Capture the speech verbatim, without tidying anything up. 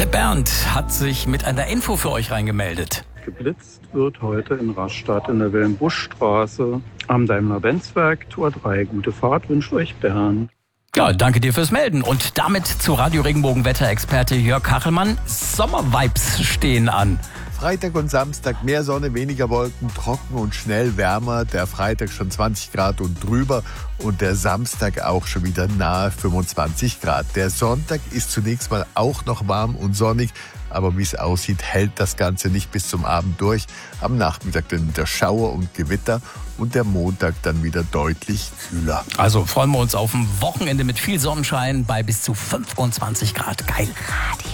Der Bernd hat sich mit einer Info für euch reingemeldet. Geblitzt wird heute in Rastatt in der Wilhelm-Busch-Straße am Daimler-Benz-Werk, Tor drei. Gute Fahrt wünscht euch Bernd. Ja, danke dir fürs Melden. Und damit zu Radio Regenbogen-Wetterexperte Jörg Kachelmann. Sommervibes stehen an. Freitag und Samstag mehr Sonne, weniger Wolken, trocken und schnell wärmer. Der Freitag schon zwanzig Grad und drüber und der Samstag auch schon wieder nahe fünfundzwanzig Grad. Der Sonntag ist zunächst mal auch noch warm und sonnig, aber wie es aussieht, hält das Ganze nicht bis zum Abend durch. Am Nachmittag dann wieder Schauer und Gewitter und der Montag dann wieder deutlich kühler. Also freuen wir uns auf ein Wochenende mit viel Sonnenschein bei bis zu fünfundzwanzig Grad. Geil. Radio.